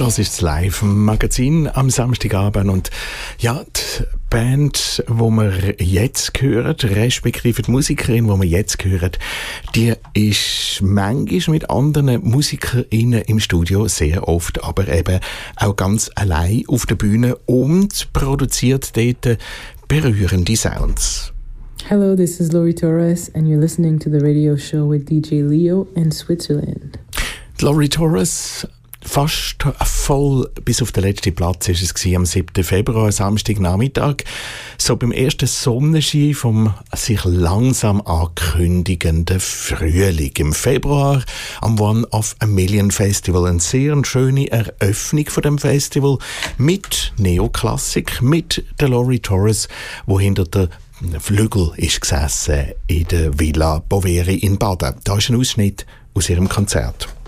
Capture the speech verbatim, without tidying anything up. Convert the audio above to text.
hörst das Live-Magazin am Samstagabend und ja, die Band, die wir jetzt hören, respektive die Musikerin, die wir jetzt hören, die ist manchmal mit anderen MusikerInnen im Studio, sehr oft, aber eben auch ganz allein auf der Bühne und produziert dort berührende Sounds. Hello, this is Lori Torres and you're listening to the radio show with D J Leo in Switzerland. Lori Torres, fast voll bis auf den letzten Platz war es am siebten Februar, Samstagnachmittag. So beim ersten Sonnenschein vom sich langsam ankündigenden Frühling. Im Februar am One of a Million Festival. Eine sehr schöne Eröffnung von dem Festival mit Neoklassik, mit der Lori Torres, wo hinter der Flügel ist gesessen in der Villa Boveri in Baden. Da ist ein Ausschnitt aus ihrem Konzert.